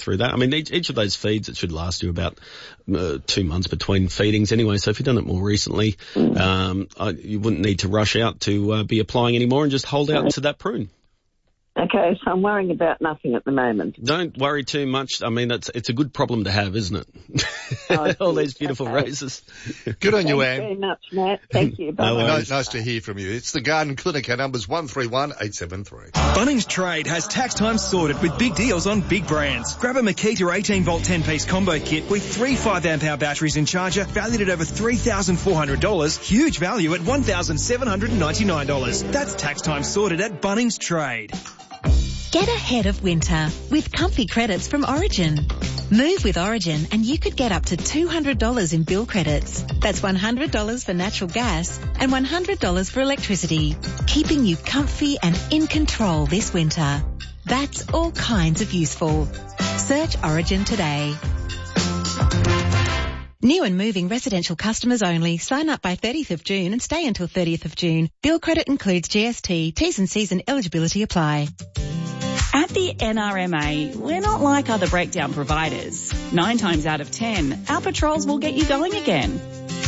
through that. I mean, each of those feeds, it should last you about 2 months between feedings anyway. So if you've done it more recently, you wouldn't need to rush out to be applying anymore and just hold out to that prune. Okay, so I'm worrying about nothing at the moment. Don't worry too much. I mean, it's a good problem to have, isn't it? All these beautiful roses. Good on you, Anne. Thank you very much, Matt. Thank you. Bye. Nice to hear from you. It's the Garden Clinic. Our number's 131873. Bunnings Trade has tax time sorted with big deals on big brands. Grab a Makita 18-volt 10-piece combo kit with 3 5-amp-hour batteries in charger, valued at over $3,400. Huge value at $1,799. That's tax time sorted at Bunnings Trade. Get ahead of winter with comfy credits from Origin. Move with Origin and you could get up to $200 in bill credits. That's $100 for natural gas and $100 for electricity, keeping you comfy and in control this winter. That's all kinds of useful. Search Origin today. New and moving residential customers only. Sign up by 30th of June and stay until 30th of June. Bill credit includes GST. T's and C's and eligibility apply. At the NRMA, we're not like other breakdown providers. 9 times out of 10, our patrols will get you going again.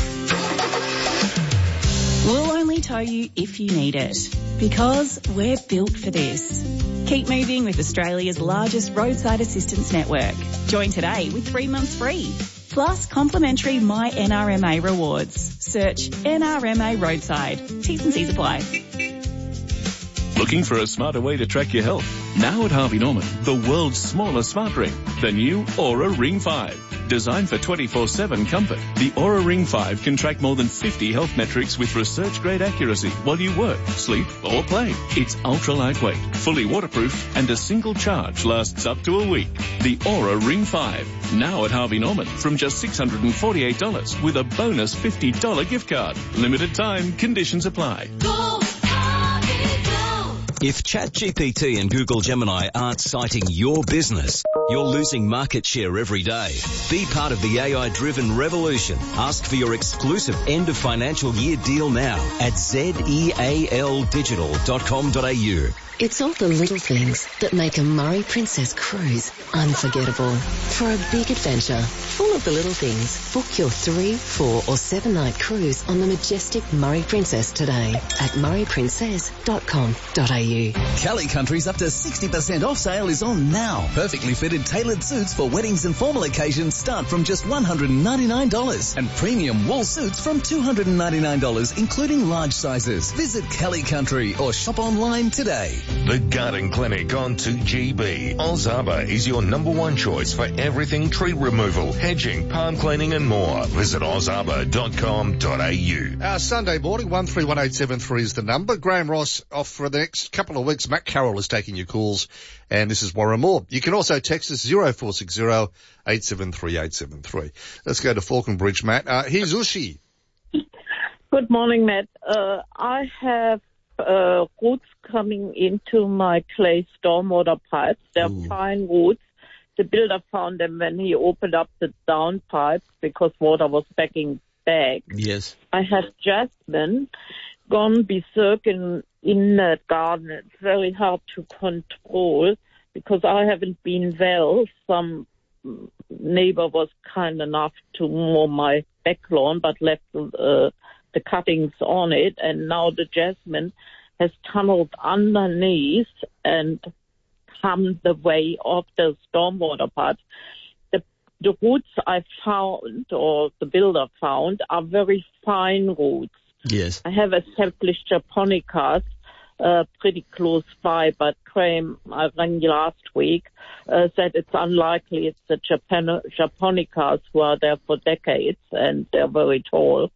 We'll only tow you if you need it, because we're built for this. Keep moving with Australia's largest roadside assistance network. Join today with 3 months free. Plus complimentary My NRMA rewards. Search NRMA Roadside. T's and C's apply. Looking for a smarter way to track your health? Now at Harvey Norman, the world's smallest smart ring, the new Aura Ring 5. Designed for 24/7 comfort, the Aura Ring 5 can track more than 50 health metrics with research-grade accuracy while you work, sleep or play. It's ultra-lightweight, fully waterproof, and a single charge lasts up to a week. The Aura Ring 5, now at Harvey Norman from just $648 with a bonus $50 gift card. Limited time, conditions apply. If ChatGPT and Google Gemini aren't citing your business, you're losing market share every day. Be part of the AI-driven revolution. Ask for your exclusive end of financial year deal now at zealdigital.com.au. It's all the little things that make a Murray Princess cruise unforgettable. For a big adventure, full of the little things, book your 3, 4 or 7 night cruise on the majestic Murray Princess today at murrayprincess.com.au. Kelly Country's up to 60% off sale is on now. Perfectly fitted tailored suits for weddings and formal occasions start from just $199 and premium wool suits from $299, including large sizes. Visit Kelly Country or shop online today. The Garden Clinic on 2GB. Ozaba is your number one choice for everything tree removal, hedging, palm cleaning and more. Visit ozaba.com.au. Our Sunday morning, 131873 is the number. Graham Ross off for the next couple of weeks. Matt Carroll is taking your calls, and this is Warren Moore. You can also text us 0460 873 873. Let's go to Falconbridge, Matt. Here's Ushi. Good morning, Matt. I have roots coming into my clay stormwater pipes. They're fine roots. The builder found them when he opened up the down pipes because water was backing back. Yes. I have jasmine gone berserk in that garden. It's very hard to control because I haven't been well. Some neighbor was kind enough to mow my back lawn but left the cuttings on it, and now the jasmine has tunneled underneath and come the way of the stormwater pipes. The roots I found, or the builder found, are very fine roots. Yes. I have established japonicas pretty close by, but Graham, I rang last week, said it's unlikely it's the japonicas who are there for decades and they're very tall.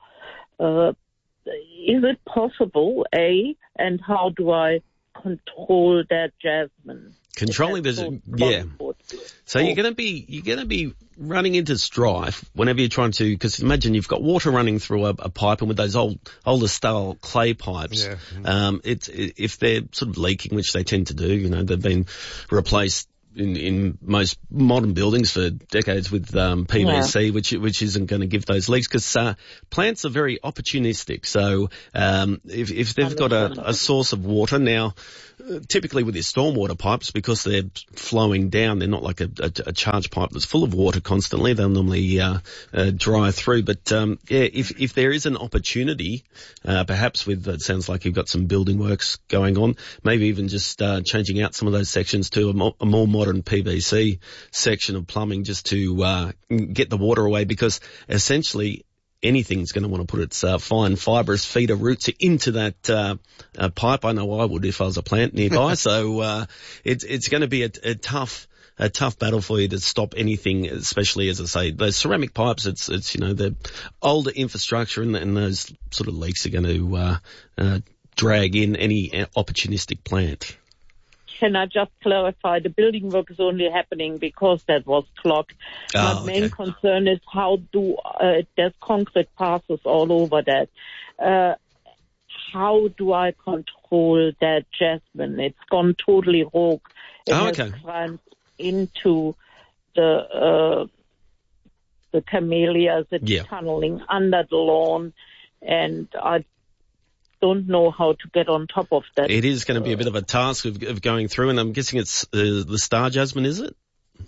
Is it possible, A, and how do I control that jasmine? Controlling yeah. So you're going to be running into strife whenever you're trying to, because imagine you've got water running through a pipe, and with those older style clay pipes, if they're sort of leaking, which they tend to do, they've been replaced in most modern buildings for decades with PVC, which isn't going to give those leaks, because plants are very opportunistic. So if they've got a source of water now, typically with your stormwater pipes, because they're flowing down, they're not like a charge pipe that's full of water constantly. They'll normally dry through. But if there is an opportunity, perhaps with it sounds like you've got some building works going on, maybe even just changing out some of those sections to a more modern PVC section of plumbing, just to get the water away, because essentially anything's going to want to put its fine fibrous feeder roots into that pipe. I know I would if I was a plant nearby. So it's going to be a tough battle for you to stop anything, especially, as I say, those ceramic pipes. It's the older infrastructure, and those sort of leaks are going to drag in any opportunistic plant. Can I just clarify, the building work is only happening because that was clogged. My main concern is how there's concrete passes all over that. How do I control that jasmine? It's gone totally rogue. It has climbed into the camellias. It's tunneling under the lawn, and I don't know how to get on top of that. It is going to be a bit of a task of going through, and I'm guessing it's the star jasmine, is it?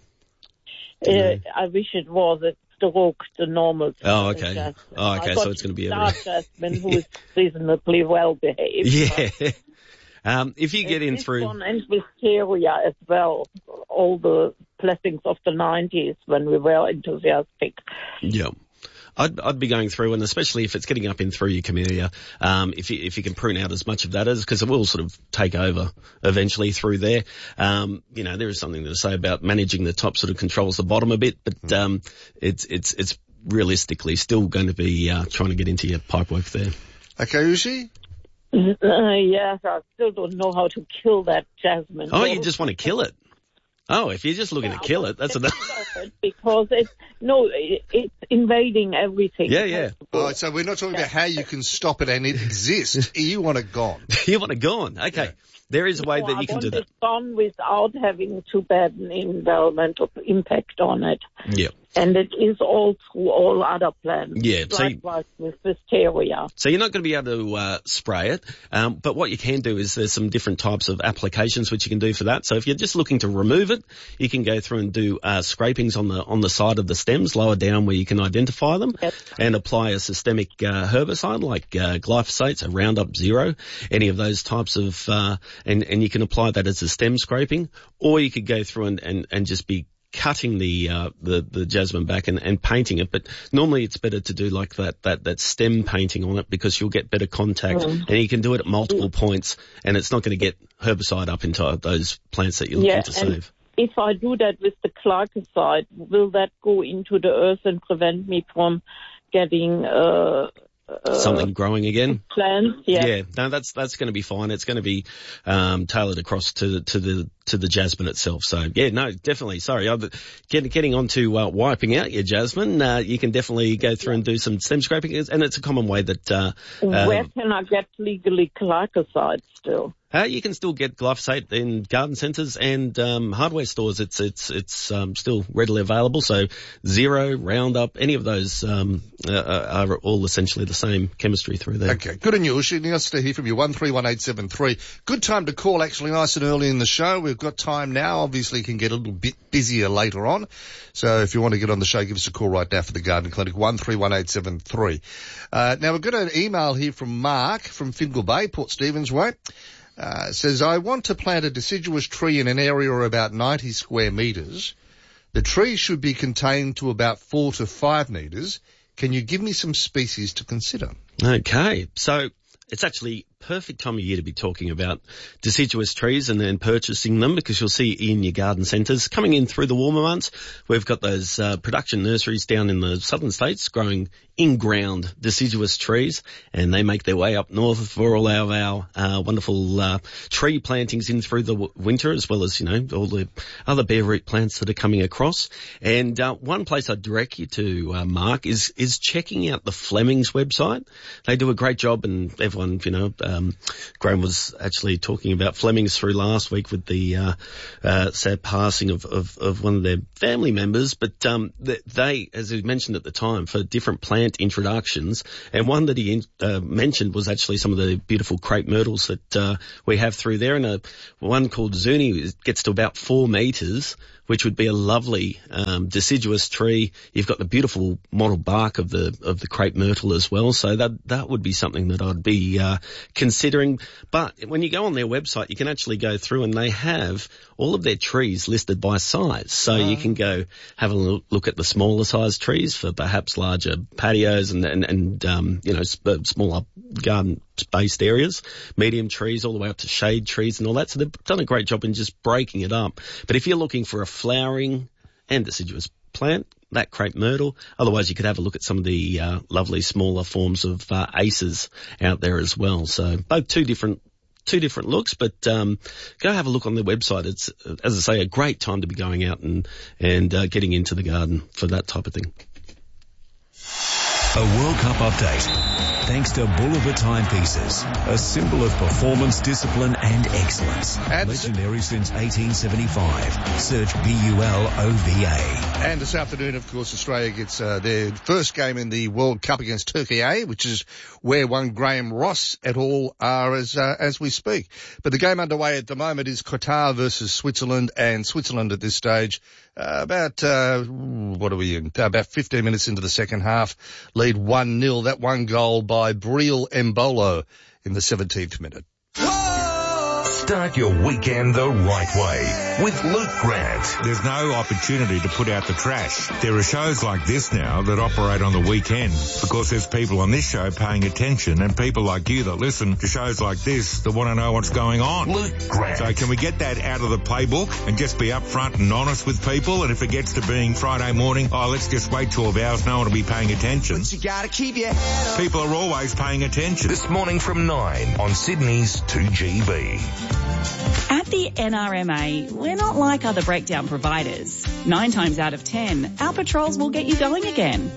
I wish it was. It's the rogue, the normal. Oh, okay. Jasmine. Oh, okay. So it's going to be star jasmine, who is reasonably well behaved. Yeah. If you get in through, and wisteria as well, all the blessings of the 90s when we were enthusiastic. Yeah. I'd be going through, and especially if it's getting up in through your camellia, if you can prune out as much of that because it will sort of take over eventually through there. There is something to say about managing the top sort of controls the bottom a bit, but it's realistically still going to be trying to get into your pipework there. Okay, Ushi? Yes, I still don't know how to kill that jasmine. Oh, you just want to kill it? Oh, if you're just looking to kill it, that's enough. Because it's invading everything. Yeah. Oh, so we're not talking about how you can stop it and it exists. You want it gone. You want it gone. Okay. Yeah. There is a way that you can do that. I want it gone without having too bad an environmental impact on it. Yeah. And it is all through all other plants. Yeah. Likewise with wisteria. So you're not going to be able to spray it, but what you can do is there's some different types of applications which you can do for that. So if you're just looking to remove it, you can go through and do scrapings on the side of the stems, lower down where you can identify them, and apply a systemic herbicide like glyphosate, so Roundup Zero, any of those types of, and you can apply that as a stem scraping, or you could go through and just be cutting the jasmine back and painting it, but normally it's better to do like that stem painting on it, because you'll get better contact, and you can do it at multiple points, and it's not going to get herbicide up into those plants that you're looking to save. If I do that with the glyphosate, will that go into the earth and prevent me from getting something growing again? Plants, yeah. No, that's going to be fine. It's going to be tailored across to the jasmine itself. So yeah, no, definitely. Sorry, getting on to wiping out your jasmine. You can definitely go through and do some stem scraping, and it's a common way that. Where can I get legally glyphosate still? You can still get glyphosate in garden centres and hardware stores. It's still readily available. So Zero, Roundup, any of those are all essentially the same chemistry through there. Okay, good on you, Ushi. Nice to hear from you. 131873. Good time to call, actually, nice and early in the show. We've got time now. Obviously, it can get a little bit busier later on. So if you want to get on the show, give us a call right now for the Garden Clinic, 131873. Now, we've got an email here from Mark from Fingal Bay, Port Stephens Way. Says, I want to plant a deciduous tree in an area of about 90 square metres. The tree should be contained to about 4 to 5 metres. Can you give me some species to consider? Okay, so it's actually perfect time of year to be talking about deciduous trees and then purchasing them, because you'll see in your garden centres coming in through the warmer months. We've got those production nurseries down in the southern states growing in-ground deciduous trees, and they make their way up north for all our wonderful tree plantings in through the winter, as well as, all the other bare root plants that are coming across. And one place I'd direct you to, Mark, is checking out the Fleming's website. They do a great job, and everyone, Graham was actually talking about Fleming's through last week with the sad passing of one of their family members. But they, as we mentioned at the time, for different plants plant introductions. And one that he mentioned was actually some of the beautiful crepe myrtles that we have through there. And one called Zuni gets to about 4 metres, which would be a lovely deciduous tree. You've got the beautiful mottled bark of the crepe myrtle as well, so that would be something that I'd be considering. But when you go on their website, you can actually go through and they have all of their trees listed by size. So you can go have a look at the smaller size trees for perhaps larger patios and smaller garden-based areas, medium trees all the way up to shade trees and all that. So they've done a great job in just breaking it up. But if you're looking for a flowering and deciduous plant, that crepe myrtle. Otherwise, you could have a look at some of the lovely smaller forms of aces out there as well. So both two different looks, but go have a look on their website. It's, as I say, a great time to be going out and getting into the garden for that type of thing. A World Cup update. Thanks to Bulova Timepieces, a symbol of performance, discipline and excellence. Legendary since 1875. Search BULOVA. And this afternoon, of course, Australia gets their first game in the World Cup against Turkey A, which is where one Graham Ross et al. Are as we speak. But the game underway at the moment is Qatar versus Switzerland, and Switzerland at this stage about 15 minutes into the second half, lead 1-0. That one goal by Breel Embolo in the 17th minute. Start your weekend the right way with Luke Grant. There's no opportunity to put out the trash. There are shows like this now that operate on the weekend because there's people on this show paying attention and people like you that listen to shows like this that want to know what's going on. Luke Grant. So can we get that out of the playbook and just be upfront and honest with people? And if it gets to being Friday morning, let's just wait 12 hours, no one will be paying attention. But you gotta keep your head up. People are always paying attention. This morning from 9 on Sydney's 2GB. At the NRMA, we're not like other breakdown providers. 9 times out of 10, our patrols will get you going again.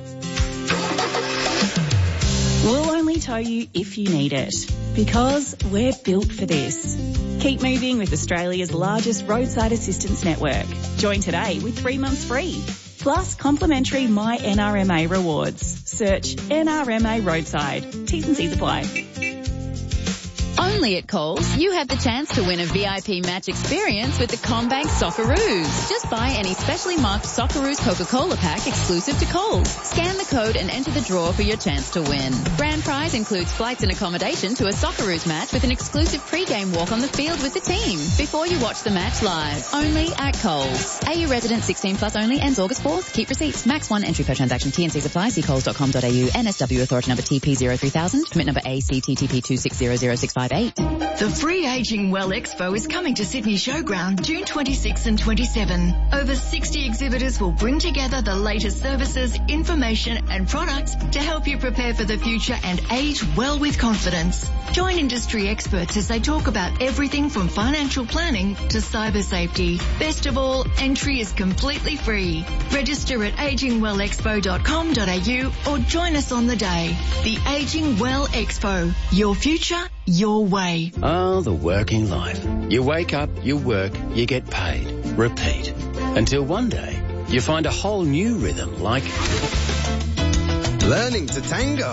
We'll only tow you if you need it, because we're built for this. Keep moving with Australia's largest roadside assistance network. Join today with 3 months free. Plus complimentary My NRMA rewards. Search NRMA Roadside. T's and C's apply. Only at Coles, you have the chance to win a VIP match experience with the CommBank Socceroos. Just buy any specially marked Socceroos Coca-Cola pack exclusive to Coles. Scan the code and enter the draw for your chance to win. Grand prize includes flights and accommodation to a Socceroos match with an exclusive pre-game walk on the field with the team before you watch the match live. Only at Coles. AU resident 16 plus only, ends August 4th. Keep receipts. Max 1 entry per transaction. T&Cs apply. See coles.com.au. NSW authority number TP03000. Permit number ACTTP 2600658. The Free Aging Well Expo is coming to Sydney Showground June 26 and 27. Over 60 exhibitors will bring together the latest services, information and products to help you prepare for the future and age well with confidence. Join industry experts as they talk about everything from financial planning to cyber safety. Best of all, entry is completely free. Register at agingwellexpo.com.au or join us on the day. The Aging Well Expo. Your future, your way. Oh, the working life. You wake up, you work, you get paid. Repeat. Until one day, you find a whole new rhythm like learning to tango.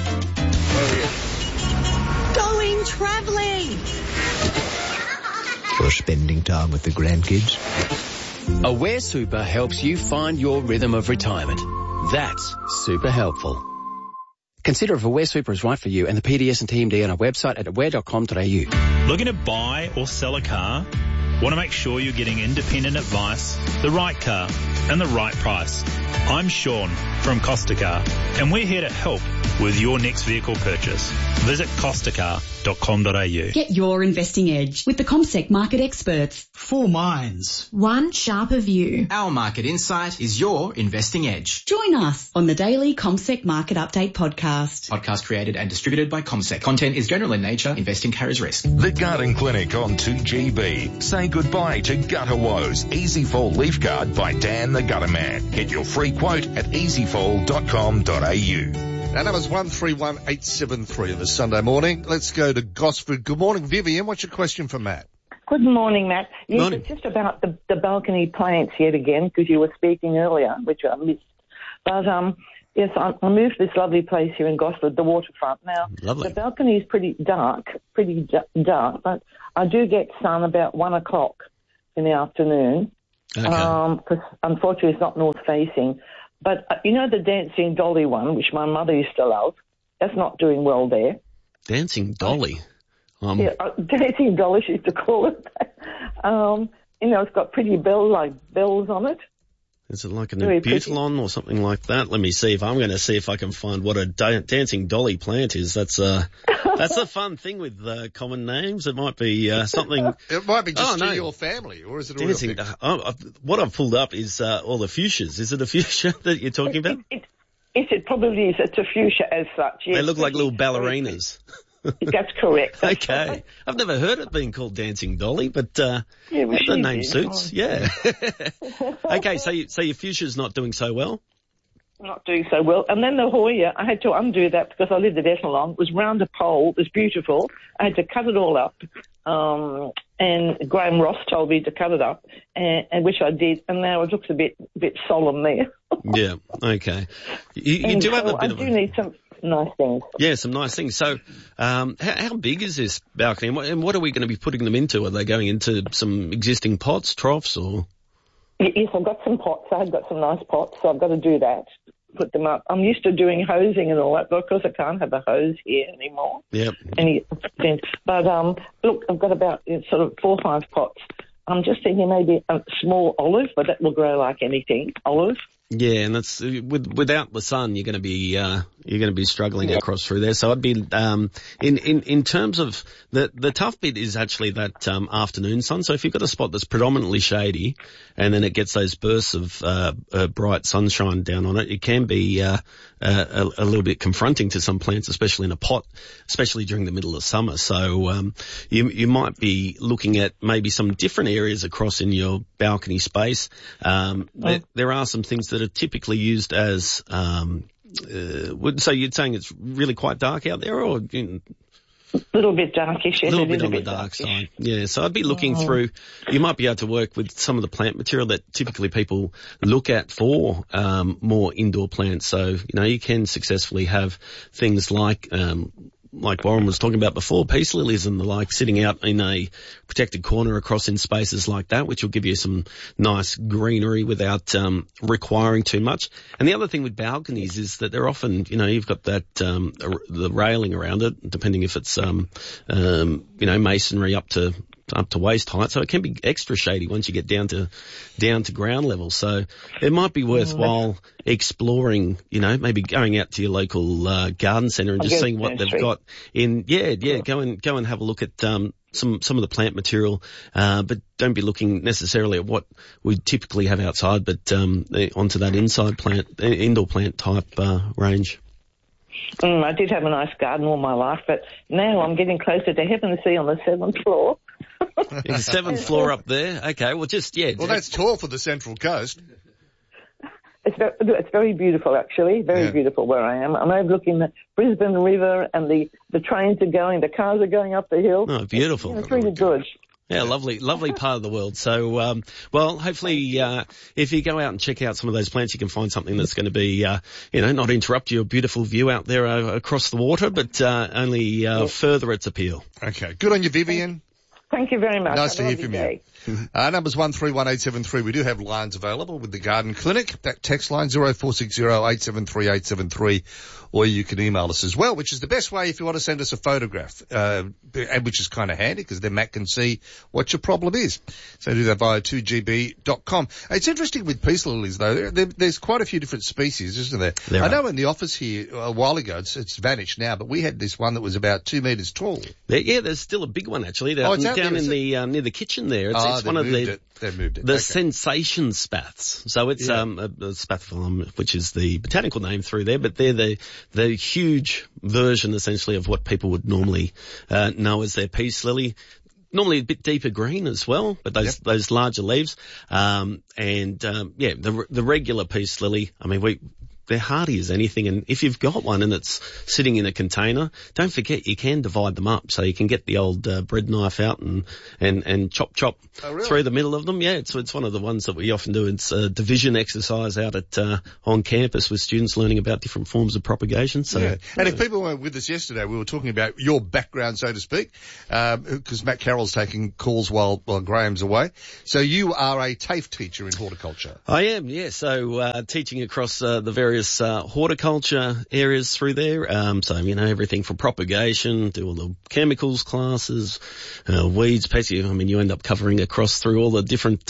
Going travelling. Or spending time with the grandkids. Aware Super helps you find your rhythm of retirement. That's super helpful. Consider if Aware Super is right for you and the PDS and TMD on our website at aware.com.au. Looking to buy or sell a car? Want to make sure you're getting independent advice, the right car, and the right price? I'm Sean from Costa Car, and we're here to help with your next vehicle purchase. Visit costacar.com.au. Get your investing edge with the CommSec market experts. 4 minds. One sharper view. Our market insight is your investing edge. Join us on the daily CommSec Market Update podcast. Podcast created and distributed by CommSec. Content is general in nature. Investing carries risk. The Garden Clinic on 2GB. Say goodbye to gutter woes. Easy Fall Leaf Guard by Dan the Gutter Man. Get your free quote at easyfall.com.au. Now, that was 131873 this Sunday morning. Let's go to Gosford. Good morning, Vivian. What's your question for Matt? Good morning, Matt. Yes, morning. It's just about the balcony plants yet again, because you were speaking earlier, which I missed. But Yes, I moved to this lovely place here in Gosford, the waterfront. Now, lovely. The balcony is pretty dark, but I do get sun about 1 o'clock in the afternoon. Okay. Because unfortunately it's not north facing. But you know the Dancing Dolly one, which my mother used to love? That's not doing well there. Dancing Dolly? Dancing Dolly, she used to call it. It's got pretty bells on it. Is it like an abutilon or something like that? Let me see I'm going to see if I can find what a dancing dolly plant is. That's a fun thing with common names. It might be something. It might be just your family, or is it a dancing? What I've pulled up is all the fuchsias. Is it a fuchsia that you're talking about? It probably is. It's a fuchsia as such. Yes. They look like little ballerinas. That's correct. That's okay. Right. I've never heard it being called Dancing Dolly, but the name suits. Yeah. Okay, so your fuchsia's not doing so well? Not doing so well. And then the Hoya, I had to undo that because I lived at Ettalong. It was round a pole. It was beautiful. I had to cut it all up. And Graham Ross told me to cut it up, and which I did. And now it looks a bit solemn there. Yeah. Okay. You do have a bit of. I do need some nice things. Yeah, some nice things. So, how big is this balcony, and what are we going to be putting them into? Are they going into some existing pots, troughs, or? Yes, I've got some pots. I've got some nice pots, so I've got to do that. Put them up. I'm used to doing hosing and all that, but of course I can't have a hose here anymore. Yep. But look, I've got about sort of 4 or 5 pots. I'm just thinking maybe a small olive, but that will grow like anything. Olive. Yeah, and that's without the sun, you're going to be struggling across through there. So I'd be in terms of the tough bit is actually that afternoon sun. So if you've got a spot that's predominantly shady, and then it gets those bursts of bright sunshine down on it, it can be a little bit confronting to some plants, especially in a pot, especially during the middle of summer. So you might be looking at maybe some different areas across in your balcony space. There are some things that are typically used as so you're saying it's really quite dark out there, or a little bit darkish. A little bit on the dark side. Yeah, so I'd be looking through. You might be able to work with some of the plant material that typically people look at for more indoor plants. So you can successfully have things like Warren was talking about before, peace lilies and the like, sitting out in a protected corner across in spaces like that, which will give you some nice greenery without requiring too much. And the other thing with balconies is that they're often, you've got that the railing around it, depending if it's masonry up to waist height, so it can be extra shady once you get down to ground level. So it might be worthwhile exploring, maybe going out to your local garden centre and just seeing what they've got in. Go and have a look at some of the plant material, but don't be looking necessarily at what we typically have outside, but onto that indoor plant type range. I did have a nice garden all my life, but now I'm getting closer to heaven to see on the 7th floor. The 7th floor up there. Okay, well, Well, that's tall for the Central Coast. It's very beautiful, actually. Very beautiful where I am. I'm overlooking the Brisbane River, and the trains are going, the cars are going up the hill. Oh, beautiful. It's really good. Yeah, lovely part of the world. So, hopefully, if you go out and check out some of those plants, you can find something that's going to be, not interrupt your beautiful view out there across the water, but only further its appeal. Okay. Good on you, Vivian. Thank you very much. Nice to hear from you. Number's 131873. We do have lines available with the Garden Clinic. That text line 0460 873 873, or you can email us as well, which is the best way if you want to send us a photograph, which is kind of handy because then Matt can see what your problem is. So do that via 2gb.com. It's interesting with peace lilies though. There's quite a few different species, isn't there? I know in the office here a while ago, it's vanished now, but we had this one that was about 2 metres tall. Yeah, there's still a big one actually. Down in the near the kitchen there. It's one of the sensation spaths. So it's a spathiphyllum, which is the botanical name through there, but they're the huge version essentially of what people would normally know as their peace lily. Normally a bit deeper green as well, but those larger leaves. The regular peace lily, I mean, they're hardy as anything. And if you've got one and it's sitting in a container, don't forget you can divide them up. So you can get the old bread knife out and chop through the middle of them. Yeah, it's one of the ones that we often do. It's a division exercise out at on campus with students learning about different forms of propagation. So, yeah. And if people weren't with us yesterday, we were talking about your background, so to speak, because Matt Carroll's taking calls while Graham's away. So you are a TAFE teacher in horticulture. I am, yeah. So teaching across the various horticulture areas through there. So, everything from propagation to all the chemicals classes, weeds, pests. You end up covering across through all the different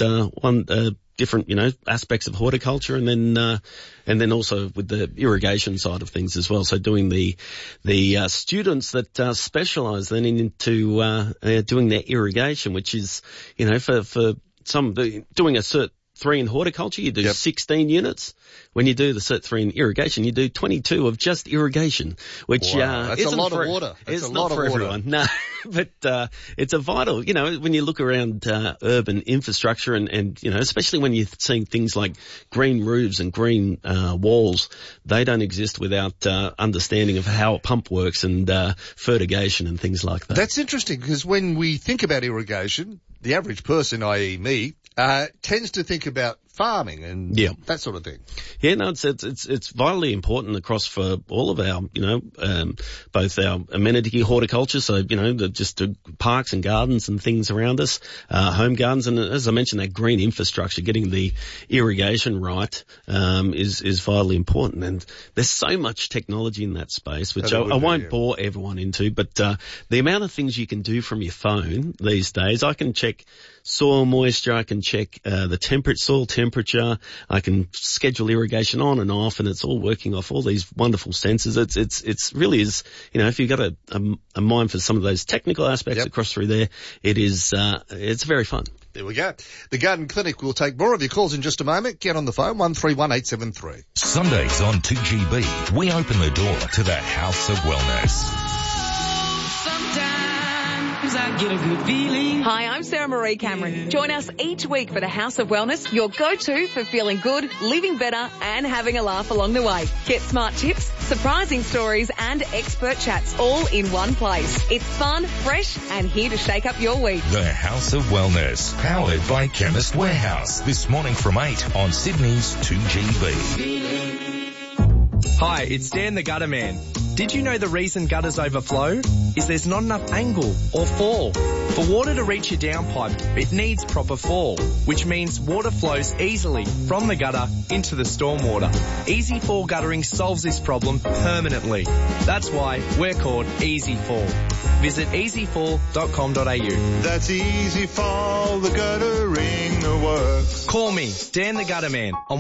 aspects of horticulture, and then also with the irrigation side of things as well. So doing the students that specialise then into doing their irrigation, which is for some doing a Cert 3 in horticulture, you do 16 units. When you do the Cert 3 in irrigation, you do 22 of just irrigation, which that's isn't a lot of water. It's not for everyone. No, but it's a vital. When you look around urban infrastructure and especially when you're seeing things like green roofs and green walls, they don't exist without understanding of how a pump works and fertigation and things like that. That's interesting, because when we think about irrigation, the average person, i.e. me, tends to think about farming and that sort of thing. Yeah, no, it's vitally important across for all of our, both our amenity horticulture, so, just the parks and gardens and things around us, home gardens, and as I mentioned, that green infrastructure, getting the irrigation right, is vitally important. And there's so much technology in that space, which I won't bore everyone into, but, the amount of things you can do from your phone these days, I can check soil moisture, I can check, the soil temperature, I can schedule irrigation on and off, and it's all working off all these wonderful sensors. It's really is, if you've got a mind for some of those technical aspects across through there, it's very fun. There we go. The Garden Clinic will take more of your calls in just a moment. Get on the phone, 131873. Sundays on 2GB, we open the door to the House of Wellness. I get a good feeling. Hi, I'm Sarah Marie Cameron. Join us each week for the House of Wellness, your go-to for feeling good, living better, and having a laugh along the way. Get smart tips, surprising stories, and expert chats all in one place. It's fun, fresh, and here to shake up your week. The House of Wellness, powered by Chemist Warehouse. This morning from 8 on Sydney's 2GB. Hi, it's Dan the Gutter Man. Did you know the reason gutters overflow is there's not enough angle or fall? For water to reach your downpipe, it needs proper fall, which means water flows easily from the gutter into the stormwater. Easy Fall guttering solves this problem permanently. That's why we're called Easy Fall. Visit easyfall.com.au. That's Easy Fall, the guttering works. Call me, Dan the Gutter Man, on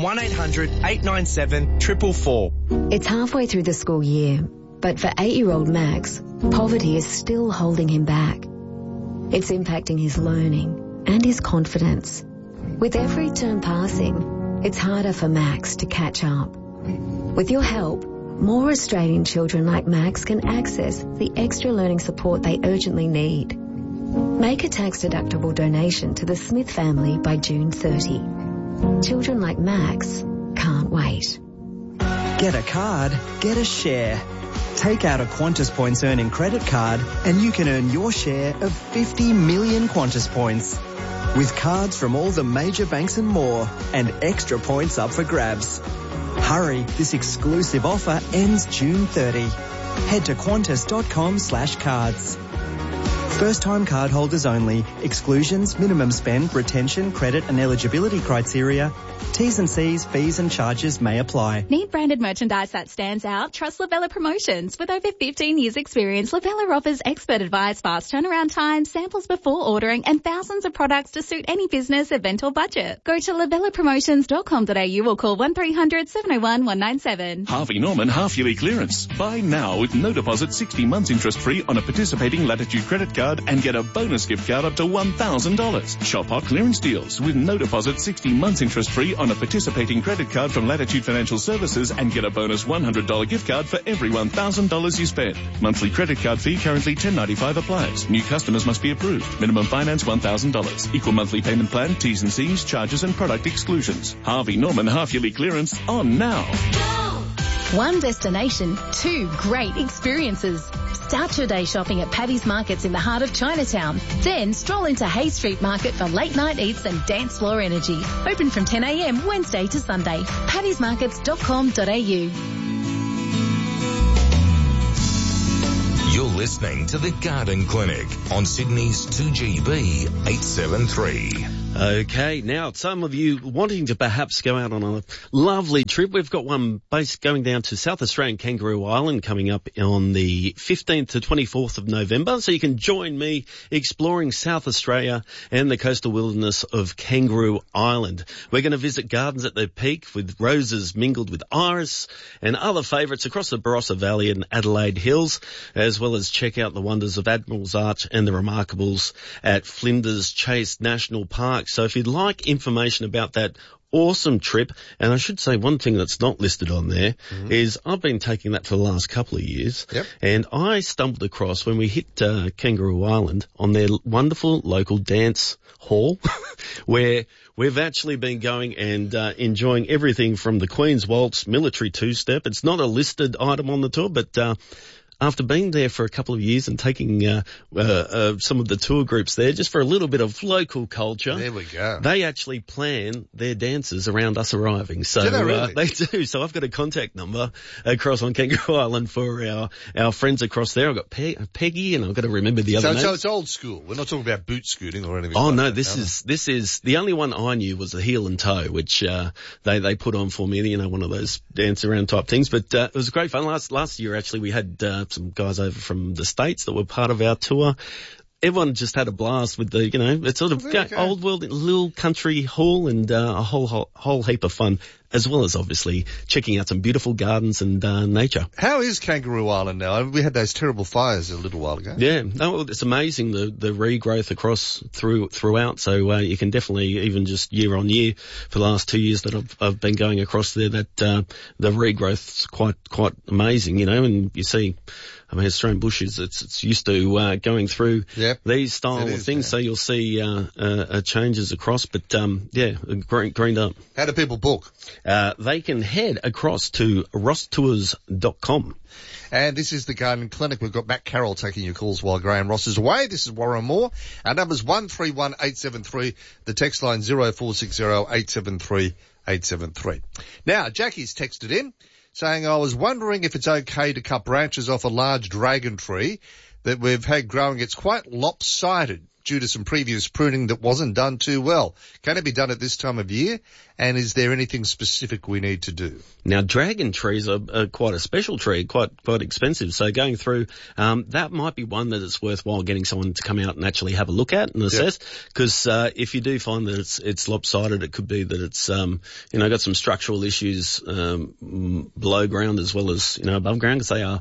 1-800-897-444. It's halfway through the school year. But for 8-year-old Max, poverty is still holding him back. It's impacting his learning and his confidence. With every term passing, it's harder for Max to catch up. With your help, more Australian children like Max can access the extra learning support they urgently need. Make a tax-deductible donation to the Smith family by June 30. Children like Max can't wait. Get a card, get a share. Take out a Qantas Points earning credit card and you can earn your share of 50 million Qantas Points. With cards from all the major banks and more, and extra points up for grabs. Hurry, this exclusive offer ends June 30. Head to qantas.com/cards. First-time cardholders only. Exclusions, minimum spend, retention, credit and eligibility criteria. T's and C's, fees and charges may apply. Need branded merchandise that stands out? Trust Lavella Promotions. With over 15 years experience, Lavella offers expert advice, fast turnaround time, samples before ordering, and thousands of products to suit any business, event or budget. Go to lavellapromotions.com.au or call 1300 701 197. Harvey Norman half-yearly clearance. Buy now with no deposit, 60 months interest-free on a participating Latitude credit card and get a bonus gift card up to $1,000. Shop hot clearance deals with no deposit, 60 months interest-free on a participating credit card from Latitude Financial Services and get a bonus $100 gift card for every $1,000 you spend. Monthly credit card fee currently $10.95 applies. New customers must be approved. Minimum finance $1,000. Equal monthly payment plan, T's and C's, charges and product exclusions. Harvey Norman half-yearly clearance on now. Go! One destination, two great experiences. Start your day shopping at Paddy's Markets in the heart of Chinatown. Then stroll into Hay Street Market for late night eats and dance floor energy. Open from 10 a.m. Wednesday to Sunday. paddysmarkets.com.au. You're listening to The Garden Clinic on Sydney's 2GB 873. Okay, now some of you wanting to perhaps go out on a lovely trip. We've got one base going down to South Australian Kangaroo Island coming up on the 15th to 24th of November. So you can join me exploring South Australia and the coastal wilderness of Kangaroo Island. We're going to visit gardens at their peak with roses mingled with iris and other favourites across the Barossa Valley and Adelaide Hills, as well as check out the wonders of Admiral's Arch and the remarkables at Flinders Chase National Park. So if you'd like information about that awesome trip, and I should say one thing that's not listed on there is I've been taking that for the last couple of years, and I stumbled across when we hit Kangaroo Island on their wonderful local dance hall where we've actually been going and enjoying everything from the Queen's Waltz, military two-step. It's not a listed item on the tour, but after being there for a couple of years and taking some of the tour groups there just for a little bit of local culture. There we go. They actually plan their dances around us arriving. So do they really? They do. So I've got a contact number across on Kangaroo Island for our friends across there. I've got Peggy, and I've got to remember the other names. So it's old school. We're not talking about boot scooting or anything. Oh like no, that, this is the only one I knew was the heel and toe, which they put on for me, you know, one of those dance around type things. But it was great fun. Last year actually we had some guys over from the States that were part of our tour. Everyone just had a blast with the, you know, it's sort of old world, little country hall, and a whole heap of fun, as well as obviously checking out some beautiful gardens and nature. How is Kangaroo Island now? We had those terrible fires a little while ago. Yeah, no, it's amazing the regrowth throughout. So you can definitely, even just year on year for the last 2 years that I've been going across there, that the regrowth's quite amazing, you know. And you see, I mean, Australian bushes, it's used to going through these style of things, so you'll see changes across. But greened up. How do people book? They can head across to rosstours.com. And this is the Garden Clinic. We've got Matt Carroll taking your calls while Graham Ross is away. This is Warren Moore. Our number's 131873. The text line 0460 873 873. Now, Jackie's texted in saying, I was wondering if it's okay to cut branches off a large dragon tree that we've had growing. It's quite lopsided due to some previous pruning that wasn't done too well. Can it be done at this time of year? And is there anything specific we need to do? Now, dragon trees are quite a special tree, quite expensive. So going through, that might be one that it's worthwhile getting someone to come out and actually have a look at and assess. Because if you do find that it's lopsided, it could be that it's got some structural issues below ground as well as above ground, because they are.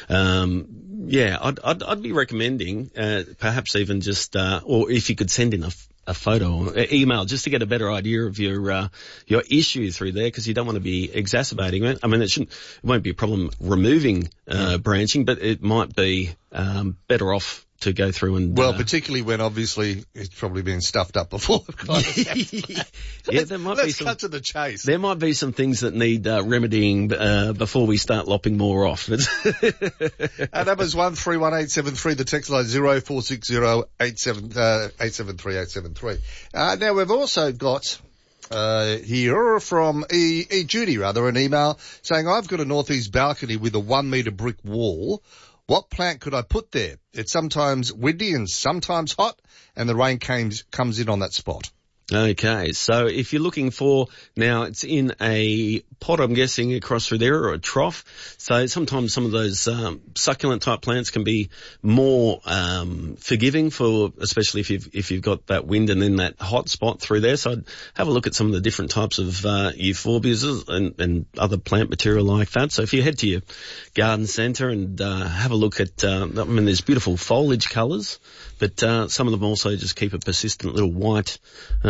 I'd be recommending perhaps even just or if you could send in a photo or email just to get a better idea of your issue through there, because you don't want to be exacerbating it. I mean, it won't be a problem removing branching, but it might be better off to go through and... Well, particularly when obviously it's probably been stuffed up before. There might Let's cut to the chase. There might be some things that need remedying before we start lopping more off. Our number's 131873, the text line 0460 873 873. Now we've also got here from Judy, an email saying, I've got a northeast balcony with a 1 metre brick wall. What plant could I put there? It's sometimes windy and sometimes hot, and the rain comes in on that spot. Okay, so if you're looking for, now it's in a pot, I'm guessing, across through there, or a trough. So sometimes some of those succulent type plants can be more forgiving for, especially if you've got that wind and then that hot spot through there. So I'd have a look at some of the different types of euphorbias and other plant material like that. So if you head to your garden centre and have a look at, there's beautiful foliage colours, but some of them also just keep a persistent little white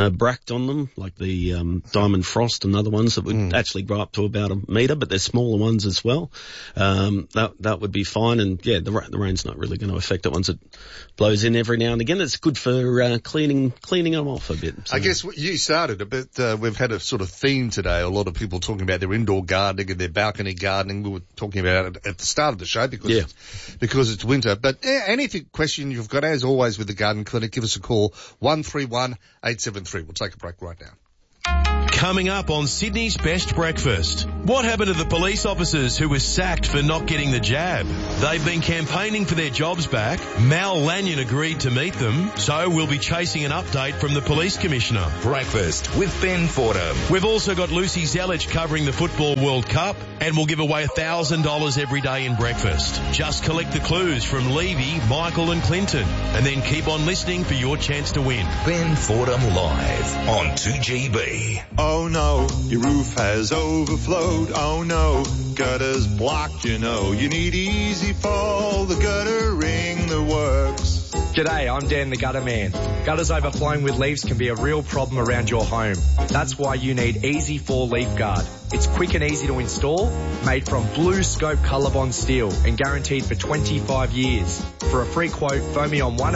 bract on them, like the Diamond Frost and other ones that would actually grow up to about a metre, but they're smaller ones as well. That would be fine. And yeah, the rain's not really going to affect it once it blows in every now and again. It's good for cleaning them off a bit. So. I guess you started it, but we've had a sort of theme today. A lot of people talking about their indoor gardening and their balcony gardening. We were talking about it at the start of the show because it's winter. But any question you've got, as always with the Garden Clinic, give us a call, 131-873. We'll take a break right now. Coming up on Sydney's Best Breakfast. What happened to the police officers who were sacked for not getting the jab? They've been campaigning for their jobs back. Mal Lanyon agreed to meet them, so we'll be chasing an update from the police commissioner. Breakfast with Ben Fordham. We've also got Lucy Zelich covering the Football World Cup, and we'll give away $1,000 every day in breakfast. Just collect the clues from Levy, Michael and Clinton, and then keep on listening for your chance to win. Ben Fordham live on 2GB. Oh no, your roof has overflowed. Oh no, gutters blocked, you know. You need Easy Fall, the gutter ring that works. G'day, I'm Dan the Gutter Man. Gutters overflowing with leaves can be a real problem around your home. That's why you need Easy Fall Leaf Guard. It's quick and easy to install, made from Blue Scope Colorbond steel and guaranteed for 25 years. For a free quote, phone me on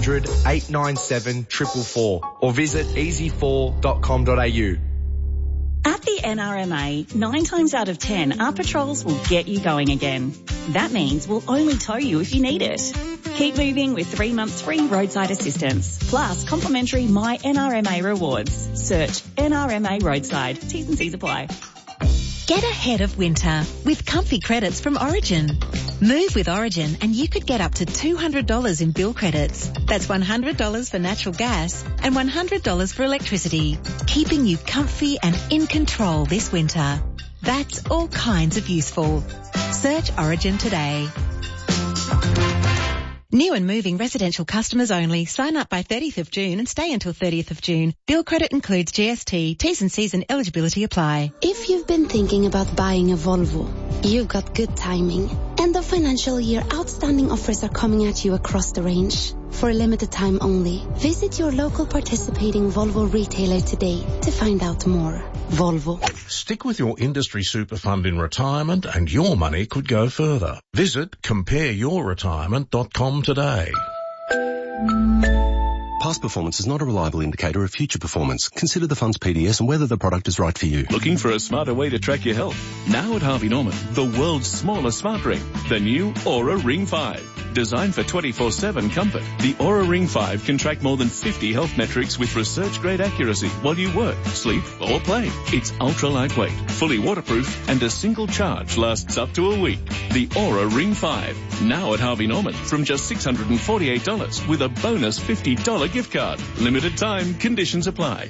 1-800-897-444 or visit easyfall.com.au. At the NRMA, 9 times out of 10, our patrols will get you going again. That means we'll only tow you if you need it. Keep moving with 3 months free roadside assistance, plus complimentary My NRMA rewards. Search NRMA Roadside. T's and C's apply. Get ahead of winter with comfy credits from Origin. Move with Origin and you could get up to $200 in bill credits. That's $100 for natural gas and $100 for electricity, keeping you comfy and in control this winter. That's all kinds of useful. Search Origin today. New and moving residential customers only. Sign up by 30th of June and stay until 30th of June. Bill credit includes GST. T's and C's and eligibility apply. If you've been thinking about buying a Volvo, you've got good timing. End of financial year outstanding offers are coming at you across the range. For a limited time only, visit your local participating Volvo retailer today to find out more. Volvo. Stick with your industry super fund in retirement and your money could go further. Visit compareyourretirement.com today. Past performance is not a reliable indicator of future performance. Consider the fund's PDS and whether the product is right for you. Looking for a smarter way to track your health? Now at Harvey Norman, the world's smallest smart ring, the new Oura Ring 5. Designed for 24/7 comfort, the Oura Ring 5 can track more than 50 health metrics with research-grade accuracy while you work, sleep or play. It's ultra-lightweight, fully waterproof, and a single charge lasts up to a week. The Oura Ring 5, now at Harvey Norman from just $648 with a bonus $50 gift card. Limited time, conditions apply.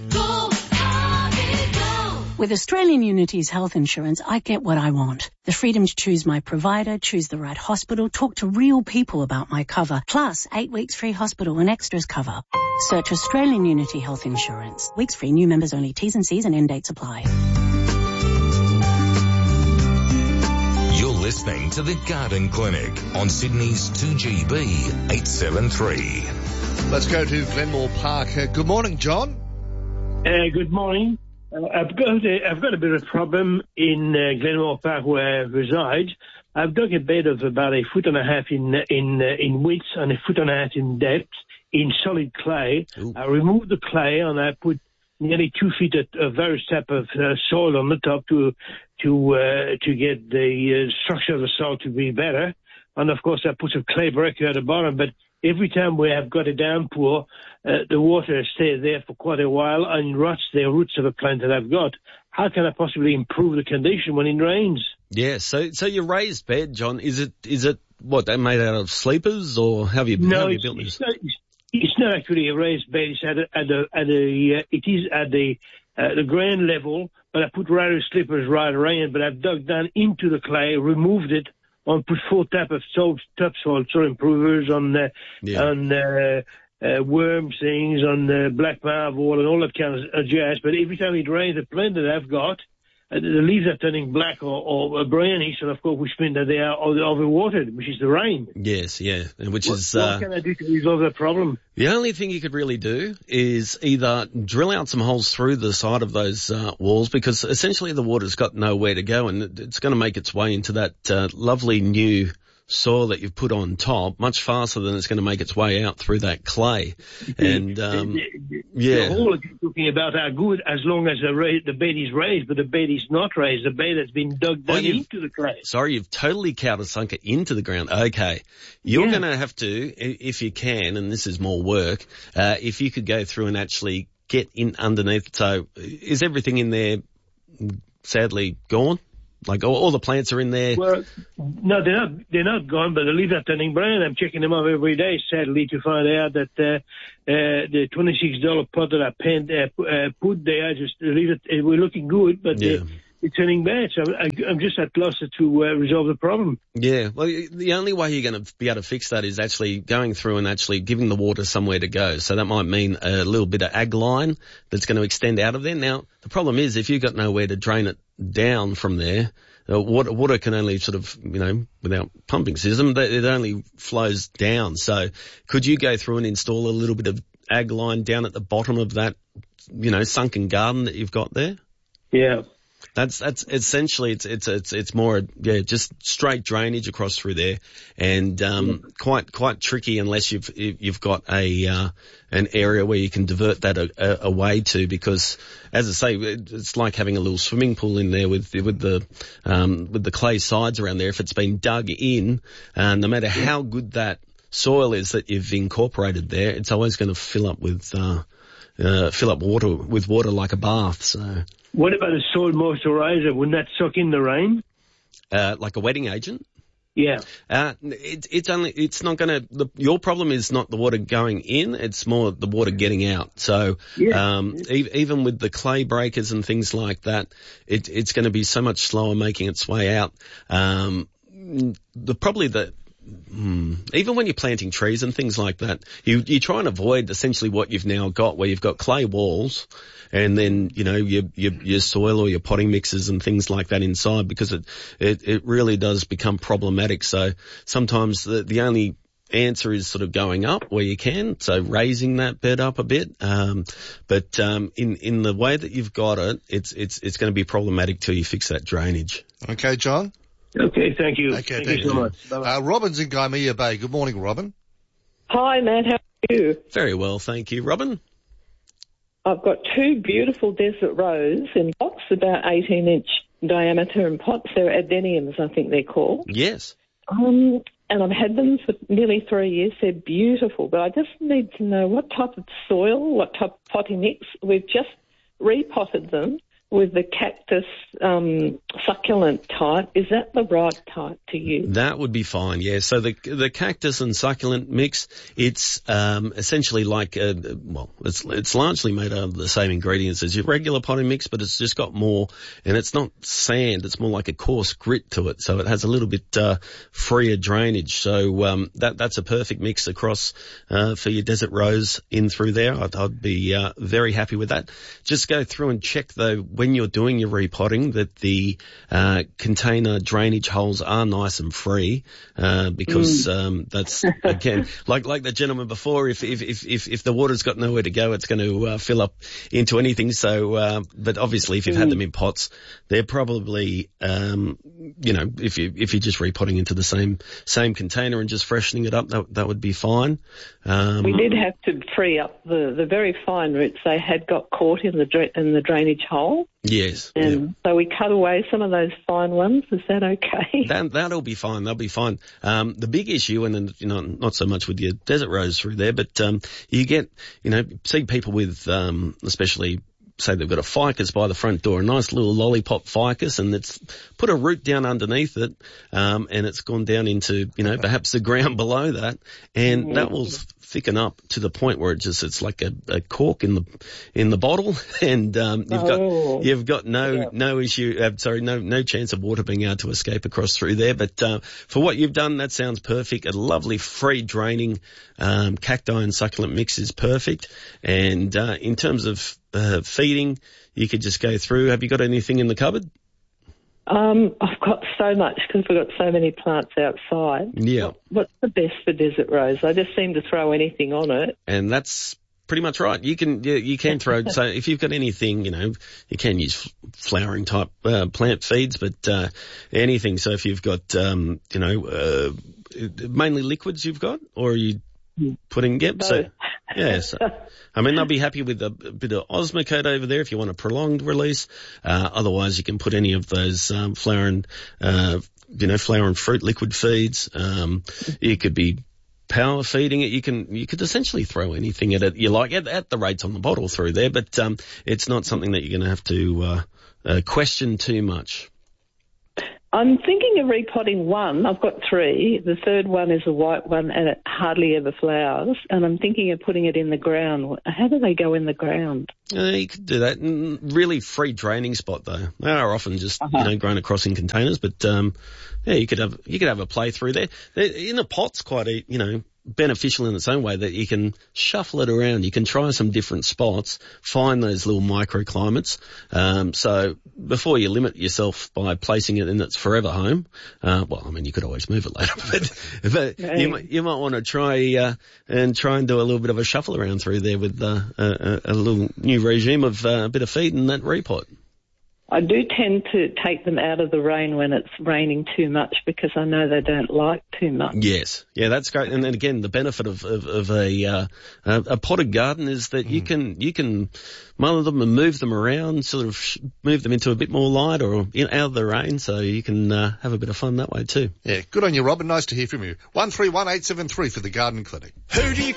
With Australian Unity's health insurance, I get what I want. The freedom to choose my provider, choose the right hospital, talk to real people about my cover, plus 8 weeks free hospital and extras cover. Search Australian Unity Health Insurance. Weeks free, new members only. T's and C's and end dates apply. You're listening to The Garden Clinic on Sydney's 2GB 873. Let's go to Glenmore Park. Good morning, John. Good morning. I've got a bit of a problem in Glenmore Park where I reside. I've dug a bed of about 1.5 feet in width and 1.5 feet in depth in solid clay. Ooh. I removed the clay and I put nearly 2 feet of various type of soil on the top to get the structure of the soil to be better. And of course, I put some clay breaker at the bottom, but every time we have got a downpour, the water stays there for quite a while and rots the roots of the plant that I've got. How can I possibly improve the condition when it rains? Yeah, so your raised bed, John, is it what, they're made out of sleepers, or how have you built this? It's not actually a raised bed. It's it is at the ground level, but I put rather sleepers right around. But I've dug down into the clay, removed it, and put 4 type of topsoil soil improvers on worm things, on black marble and all that kind of jazz. But every time it rains, the plant that I've got, the leaves are turning black or brownish, and of course which means that they are overwatered, which is the rain. Yes, yeah, which is... What can I do to resolve that problem? The only thing you could really do is either drill out some holes through the side of those walls, because essentially the water's got nowhere to go, and it's going to make its way into that lovely new soil that you've put on top much faster than it's going to make its way out through that clay. And the hole that you're talking about are good as long as the bed is raised, but the bed is not raised. The bed has been dug down into the clay. Sorry, you've totally sunk it into the ground. Okay. You're going to have to, if you can, and this is more work, if you could go through and actually get in underneath. So is everything in there sadly gone? Like all the plants are in there? Well, no, they're not gone, but the leaves are turning brown. I'm checking them up every day, sadly, to find out that the $26 pot that I put there, just leave it, we're looking good, but they're turning bad. So I'm just at loss to resolve the problem. Yeah, well, the only way you're going to be able to fix that is actually going through and actually giving the water somewhere to go. So that might mean a little bit of ag line that's going to extend out of there. Now, the problem is if you've got nowhere to drain it down from there, water can only sort of, without pumping system, it only flows down. So could you go through and install a little bit of ag line down at the bottom of that, sunken garden that you've got there? Yeah. That's essentially it's more just straight drainage across through there, and quite tricky unless you've got an area where you can divert that away to, because as I say, it's like having a little swimming pool in there with the clay sides around there. If it's been dug in, no matter how good that soil is that you've incorporated there, it's always going to fill up water like a bath. So. What about a soil moisturizer? Wouldn't that suck in the rain? Like a wetting agent? Yeah. It's not going to, your problem is not the water going in, it's more the water getting out. So, even with the clay breakers and things like that, it's going to be so much slower making its way out. Even when you're planting trees and things like that, you try and avoid essentially what you've now got, where you've got clay walls and then, your soil or your potting mixes and things like that inside, because it really does become problematic. So sometimes the only answer is sort of going up where you can, so raising that bed up a bit. But in the way that you've got it, it's going to be problematic till you fix that drainage. Okay, John? Okay, thank you. Okay, thank you so much. Robin's in Gymea Bay. Good morning, Robin. Hi, Matt. How are you? Very well, thank you, Robin. I've got two beautiful desert rose in pots, about 18-inch diameter in pots. They're adeniums, I think they're called. Yes. And I've had them for nearly 3 years. They're beautiful, but I just need to know what type of soil, what type of potting mix. We've just repotted them with the cactus succulent type. Is that the right type to use? That would be fine, yeah. So the cactus and succulent mix, it's essentially like it's largely made out of the same ingredients as your regular potting mix, but it's just got more, and it's not sand, it's more like a coarse grit to it, so it has a little bit freer drainage. So that's a perfect mix across for your desert rose in through there. I'd be very happy with that. Just go through and check though, when you're doing your repotting, that the container drainage holes are nice and free, because that's again like the gentleman before. If the water's got nowhere to go, it's going to fill up into anything. So, but obviously, if you've had them in pots, they're probably if you're just repotting into the same container and just freshening it up, that would be fine. We did have to free up the very fine roots. They had got caught in the drainage hole. Yes. And so we cut away some of those fine ones. Is that okay? That'll be fine. They'll be fine. The big issue, and not so much with your desert rose through there, but you get, see people with, especially say they've got a ficus by the front door, a nice little lollipop ficus, and it's put a root down underneath it, and it's gone down into, perhaps the ground below that, and that will thicken up to the point where it's like a cork in the bottle, and you've got no issue. No chance of water being able to escape across through there. But for what you've done, that sounds perfect. A lovely free draining cacti and succulent mix is perfect. And in terms of feeding, you could just go through. Have you got anything in the cupboard? I've got so much because we've got so many plants outside. Yeah. What's the best for desert rose? I just seem to throw anything on it. And that's pretty much right. You can throw, so if you've got anything, you can use flowering type, plant feeds, but, anything. So if you've got, mainly liquids you've got, or are you putting, so I mean, I'll be happy with a bit of Osmocote over there if you want a prolonged release. Otherwise you can put any of those, flower and fruit liquid feeds. You could be power feeding it. You could essentially throw anything at it you like at the rates on the bottle through there, but, it's not something that you're going to have to, question too much. I'm thinking of repotting one. I've got 3. The third one is a white one and it hardly ever flowers. And I'm thinking of putting it in the ground. How do they go in the ground? You could do that. Really free draining spot though. They are often just, grown across in containers, but, you could have a play through there. In a pot's quite beneficial in its own way that you can shuffle it around. You can try some different spots, find those little microclimates. So before you limit yourself by placing it in its forever home, you could always move it later, but you might want to try and do a little bit of a shuffle around through there with a little new regime of a bit of feed in that repot. I do tend to take them out of the rain when it's raining too much because I know they don't like too much. Yes. Yeah, that's great. And then again, the benefit of a potted garden is that you can mother them and move them around, sort of move them into a bit more light or out of the rain, so you can have a bit of fun that way too. Yeah, good on you, Robin. Nice to hear from you. 131873 for the Garden Clinic. Who do you